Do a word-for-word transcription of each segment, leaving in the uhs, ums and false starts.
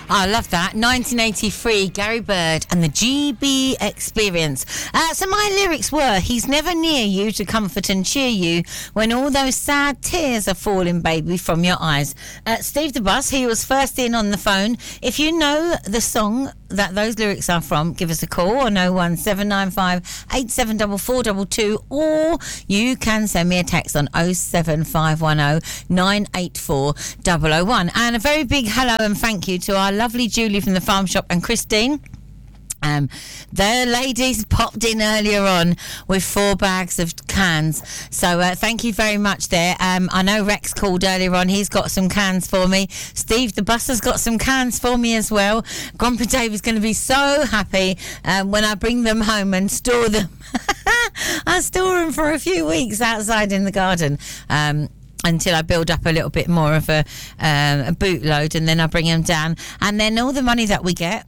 I love that. nineteen eighty-three, Gary Bird and the G B Experience. Uh, so my lyrics were, he's never near you to comfort and cheer you when all those sad tears are falling, baby, from your eyes. Uh, Steve the Bus, he was first in on the phone. If you know the song that those lyrics are from, give us a call on oh one seven nine five eight seven four four two two, or you can send me a text on oh seven five one oh nine eight four oh oh one. And a very big hello and thank you to our lovely Julie from the Farm Shop and Christine. Um, the ladies popped in earlier on with four bags of cans, so uh, thank you very much there. um, I know Rex called earlier on, he's got some cans for me. Steve the Bus has got some cans for me as well. Grandpa Dave is going to be so happy um, when I bring them home and store them. I store them for a few weeks outside in the garden, um, until I build up a little bit more of a, um, a bootload, and then I bring them down, and then all the money that we get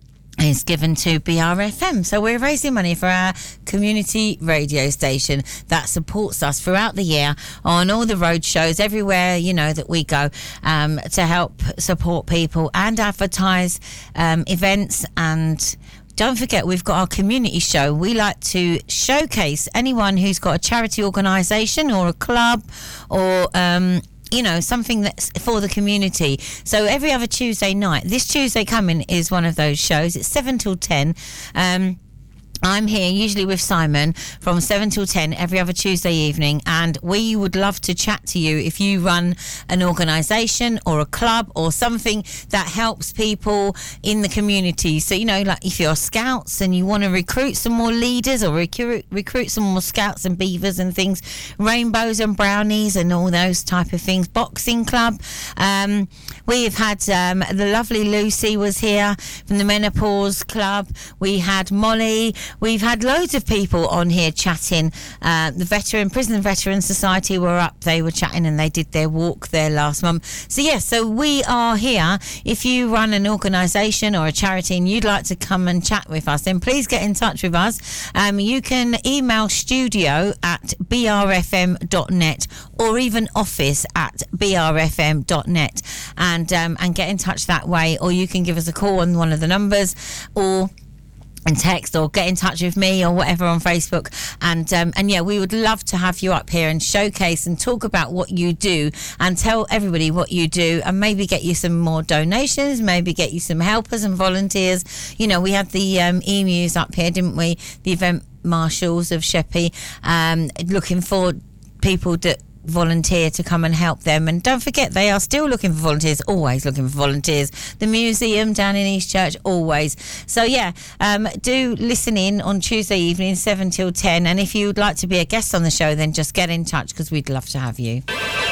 is given to B R F M. So we're raising money for our community radio station that supports us throughout the year on all the road shows everywhere, you know, that we go, um, to help support people and advertise um, events. And don't forget, we've got our community show. We like to showcase anyone who's got a charity organisation or a club or um you know, something that's for the community. So every other Tuesday night, this Tuesday coming is one of those shows. It's seven till ten. Um, I'm here usually with Simon from seven till ten every other Tuesday evening, and we would love to chat to you if you run an organisation or a club or something that helps people in the community. So, you know, like if you're scouts and you want to recruit some more leaders or recruit, recruit some more scouts and beavers and things, rainbows and brownies and all those type of things. Boxing club. Um, we've had um, the lovely Lucy was here from the Menopause Club. We had Molly. We've had loads of people on here chatting. Uh, the Veteran Prison Veteran Society were up. They were chatting and they did their walk there last month. So, yes, yeah, so we are here. If you run an organisation or a charity and you'd like to come and chat with us, then please get in touch with us. Um, you can email studio at b r f m dot net or even office at b r f m dot net and, um, and get in touch that way. Or you can give us a call on one of the numbers, or and text, or get in touch with me or whatever on Facebook. And um, and yeah, we would love to have you up here and showcase and talk about what you do and tell everybody what you do, and maybe get you some more donations, maybe get you some helpers and volunteers. You know, we had the um, emus up here, didn't we? The event marshals of Sheppey, um, looking for people that volunteer to come and help them. And don't forget, they are still looking for volunteers, always looking for volunteers. The museum down in Eastchurch, always. So yeah, um, do listen in on Tuesday evening, seven till ten, and if you'd like to be a guest on the show, then just get in touch, because we'd love to have you.